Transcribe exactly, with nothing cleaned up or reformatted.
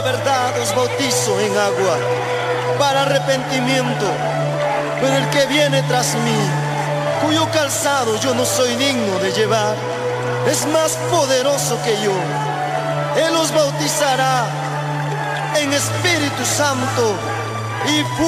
verdad os bautizo en agua para arrepentimiento, pero el que viene tras mí, cuyo calzado yo no soy digno de llevar, es más poderoso que yo. Él os bautizará en Espíritu Santo y fuego.